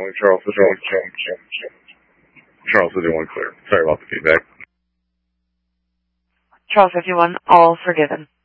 Only Charles 51 clear. Sorry about the feedback. Charles 51, all forgiven.